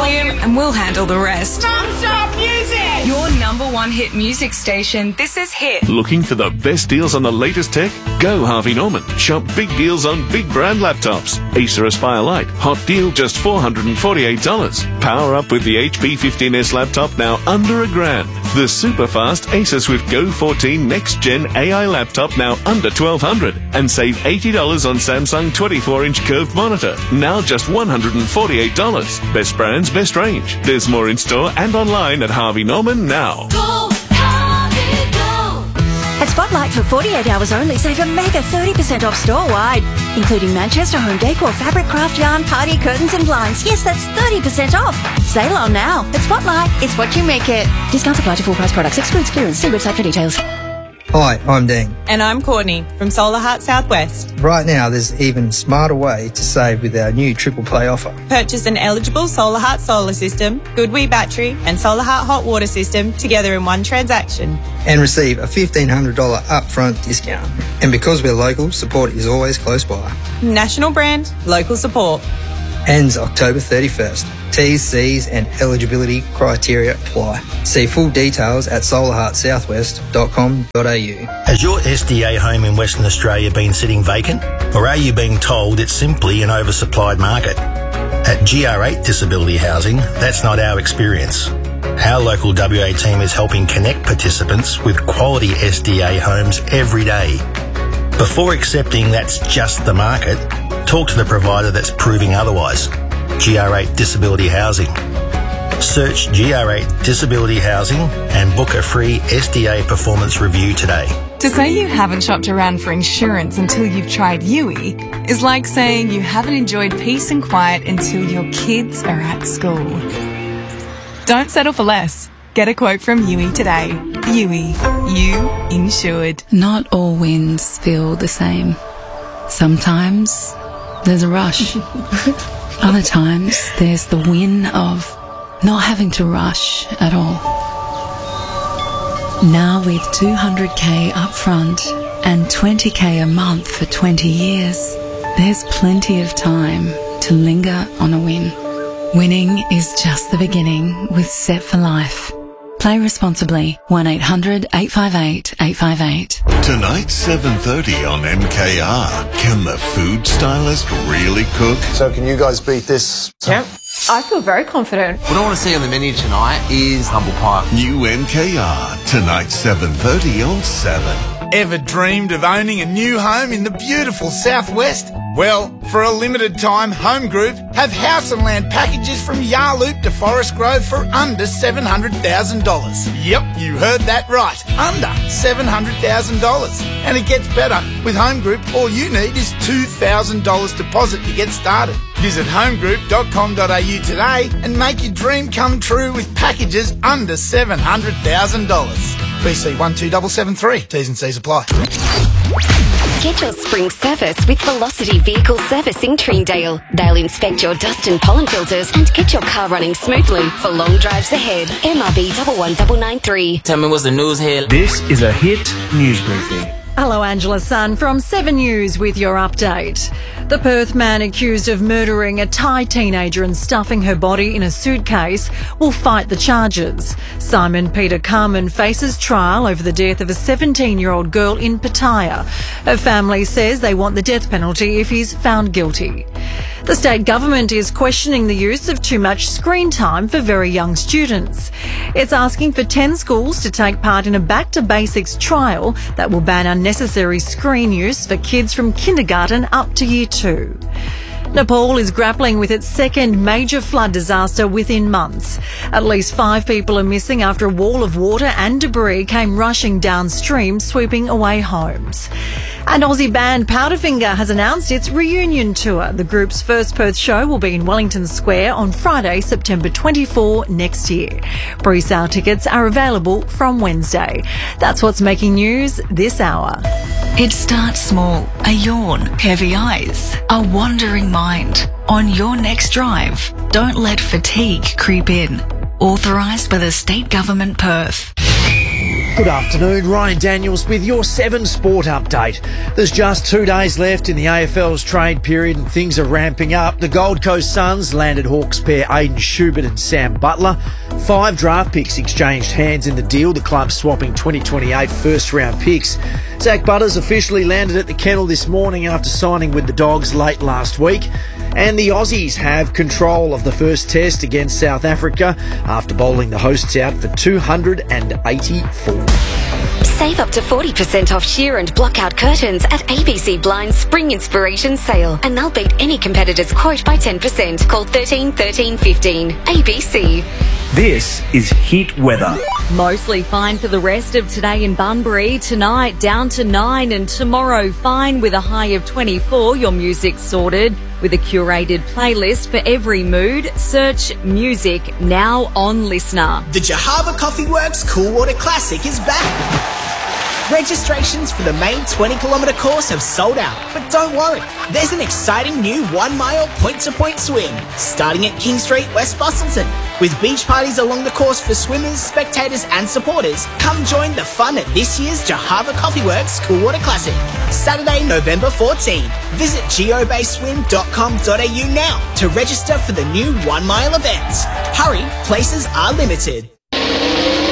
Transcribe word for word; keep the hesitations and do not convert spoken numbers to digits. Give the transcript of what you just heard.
volume and we'll handle the rest. Non-stop music! Your number one hit music station. This is Hit. Looking for the best deals on the latest tech? Go Harvey Norman. Shop big deals on big brand laptops. Acer Aspire Lite. Hot deal just four hundred forty-eight dollars. Power up with the H P fifteen S laptop now under a grand. The super fast Acer Swift Go fourteen Next Gen A I laptop now under twelve hundred dollars. And save eighty dollars on Samsung twenty-four inch curved monitor. Now just one hundred forty-eight dollars. Best brands, best range. There's more in store and online at Harvey Norman now. Go, Harvey, go! At Spotlight for forty-eight hours only, save a mega thirty percent off store-wide, including Manchester home decor, fabric, craft yarn, party curtains and blinds. Yes, that's thirty percent off. Sale on now. At Spotlight, it's what you make it. Discounts apply to full price products. Excludes clearance. See website for details. Hi, I'm Dean. And I'm Courtney from Solar Heart Southwest. Right now, there's even smarter way to save with our new Triple Play offer. Purchase an eligible Solar Heart solar system, GoodWe battery and Solar Heart hot water system together in one transaction. And receive a fifteen hundred dollars upfront discount. And because we're local, support is always close by. National brand, local support. Ends October thirty-first. T's, C's and eligibility criteria apply. See full details at solar heart southwest dot com dot a u. Has your S D A home in Western Australia been sitting vacant? Or are you being told it's simply an oversupplied market? At G R eight Disability Housing, that's not our experience. Our local W A team is helping connect participants with quality S D A homes every day. Before accepting that's just the market, talk to the provider that's proving otherwise. G R eight Disability Housing. Search G R eight Disability Housing and book a free S D A performance review today. To say you haven't shopped around for insurance until you've tried Yui is like saying you haven't enjoyed peace and quiet until your kids are at school. Don't settle for less. Get a quote from Yui today. Yui, you insured. Not all wins feel the same. Sometimes there's a rush. Other times there's the win of not having to rush at all. Now with two hundred k upfront and twenty k a month for twenty years, there's plenty of time to linger on a win. Winning is just the beginning with Set for Life. Play responsibly. one eight hundred eight five eight eight five eight. Tonight, seven thirty on M K R. Can the food stylist really cook? So can you guys beat this? Yep. I feel very confident. What I want to see on the menu tonight is humble pie. New M K R. Tonight, seven thirty on seven. Ever dreamed of owning a new home in the beautiful Southwest? Well, for a limited time, Home Group have house and land packages from Yarloop to Forest Grove for under seven hundred thousand dollars. Yep, you heard that right. Under seven hundred thousand dollars. And it gets better. With Home Group, all you need is two thousand dollars deposit to get started. Visit home group dot com dot a u today and make your dream come true with packages under seven hundred thousand dollars. B C one two seven seven three. T's and C's apply. Get your spring service with Velocity Vehicle Servicing Treendale. They'll inspect your dust and pollen filters and get your car running smoothly for long drives ahead. M R B one one nine nine three. Tell me what's the news here. This is a Hit News Briefing. Hello, Angela Sun from seven News with your update. The Perth man accused of murdering a Thai teenager and stuffing her body in a suitcase will fight the charges. Simon Peter Carmen faces trial over the death of a seventeen-year-old girl in Pattaya. Her family says they want the death penalty if he's found guilty. The state government is questioning the use of too much screen time for very young students. It's asking for ten schools to take part in a Back to Basics trial that will ban unnecessary screen use for kids from kindergarten up to year two. Nepal is grappling with its second major flood disaster within months. At least five people are missing after a wall of water and debris came rushing downstream, sweeping away homes. And Aussie band Powderfinger has announced its reunion tour. The group's first Perth show will be in Wellington Square on Friday, September twenty-fourth next year. Pre-sale tickets are available from Wednesday. That's what's making news this hour. It starts small. A yawn, heavy eyes, a wandering mind. On your next drive, don't let fatigue creep in. Authorised by the State Government Perth. Good afternoon, Ryan Daniels with your seven Sport update. There's just two days left in the A F L's trade period and things are ramping up. The Gold Coast Suns landed Hawks pair Aiden Schubert and Sam Butler. Five draft picks exchanged hands in the deal, the club swapping twenty twenty-eight first round picks. Zach Butters officially landed at the kennel this morning after signing with the Dogs late last week. And the Aussies have control of the first test against South Africa after bowling the hosts out for two hundred eighty-four. Save up to forty percent off sheer and blockout curtains at A B C Blinds Spring Inspiration Sale, and they'll beat any competitor's quote by ten percent. Call thirteen thirteen fifteen. A B C. This is Hit Weather. Mostly fine for the rest of today in Bunbury. Tonight down to nine, and tomorrow fine with a high of twenty-four. Your music's sorted with a curated playlist for every mood. Search music now on Listener. The Jahava Coffee Works Cool Water Classic is back. Registrations for the main twenty kilometre course have sold out, but don't worry, there's an exciting new one mile point-to-point swim starting at King Street, West Busselton. With beach parties along the course for swimmers, spectators and supporters, come join the fun at this year's Jahava Coffee Works Cool Water Classic, Saturday, November fourteenth. Visit geobaseswim dot com dot a u now to register for the new one mile event. Hurry, places are limited.